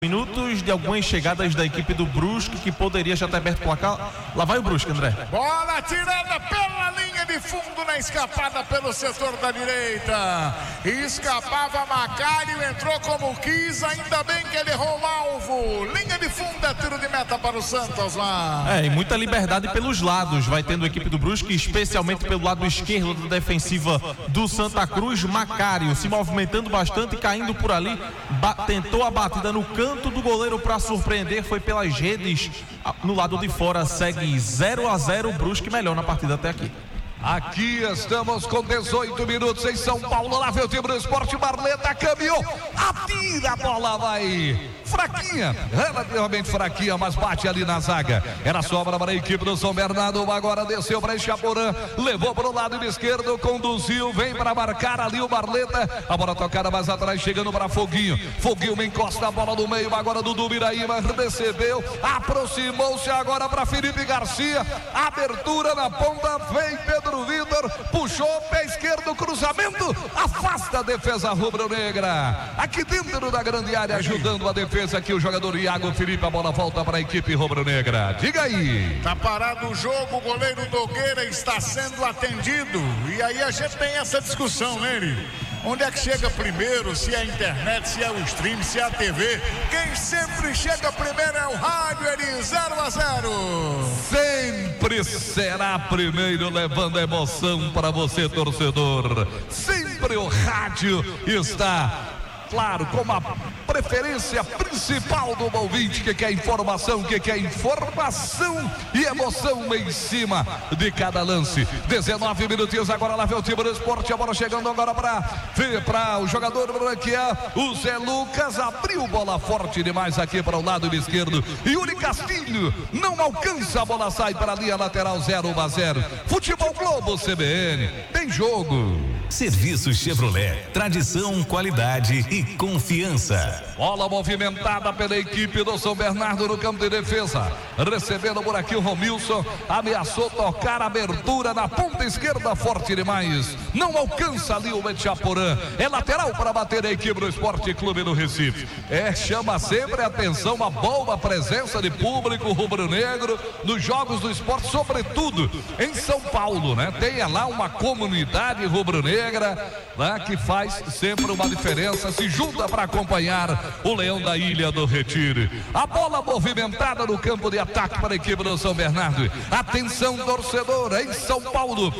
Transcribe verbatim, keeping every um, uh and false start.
Minutos de algumas chegadas da equipe do Brusque que poderia já ter aberto o placar. Lá vai o Brusque, André. Bola tirada pela linha de fundo na escapada pelo setor da direita. Escapava Macário, entrou como quis, ainda bem que ele errou o alvo. Linha de fundo, é tiro de meta para o Santos lá. É, e muita liberdade pelos lados. Vai tendo a equipe do Brusque, especialmente pelo lado esquerdo da defensiva do Santa Cruz. Macário se movimentando bastante, caindo por ali. Tentou a batida no canto do goleiro para surpreender, foi pelas redes no lado de fora. Segue zero a zero, Brusque melhor na partida até aqui. Aqui estamos com dezoito minutos em São Paulo. Lá vem o time do Esporte. Barleta caminhou, atira, a bola vai fraquinha, relativamente fraquinha, mas bate ali na zaga. Era sobra para a equipe do São Bernardo. Agora desceu para Chaporã, levou para o lado esquerdo, conduziu, vem para marcar ali o Barleta. A bola tocada mais atrás, chegando para Foguinho. Foguinho encosta a bola no meio agora do Dubiraíma, recebeu, aproximou-se agora para Felipe Garcia. Abertura na ponta, vem Pedro Vitor, puxou, pé esquerdo, cruzamento, afasta a defesa rubro-negra. Aqui dentro da grande área, ajudando a defesa aqui o jogador Iago Felipe. A bola volta para a equipe rubro-negra. Diga aí. Tá parado o jogo, o goleiro Nogueira está sendo atendido. E aí a gente tem essa discussão, né, Eri? Onde é que chega primeiro? Se é a internet, se é o stream, se é a T V. Quem sempre chega primeiro é o rádio, Eri. Zero a zero. Sempre será primeiro, levando emoção para você, torcedor. Sempre o rádio está, claro, como a preferência principal do ouvinte, que quer informação, que quer informação e emoção em cima de cada lance. dezenove minutinhos agora, lá vem o time do Esporte. A bola chegando agora para para o jogador que é o Zé Lucas. Abriu bola forte demais aqui para o lado esquerdo. Yuri Castilho não alcança, a bola sai para a linha lateral. Zero a zero. Futebol Globo C B N. Tem jogo. Serviço Chevrolet, tradição, qualidade e confiança. Bola movimentada pela equipe do São Bernardo no campo de defesa. Recebendo por aqui o Romilson. Ameaçou tocar a abertura na ponta esquerda, forte demais. Não alcança ali o Chaporã. É lateral para bater a equipe do Esporte Clube do Recife. É, chama sempre a atenção uma boa presença de público rubro-negro nos jogos do esporte, sobretudo em São Paulo, né? Tem lá uma comunidade rubro-negra lá que faz sempre uma diferença, se junta para acompanhar o Leão da Ilha do Retiro. A bola movimentada no campo de ataque para a equipe do São Bernardo. Atenção, torcedor, em São Paulo,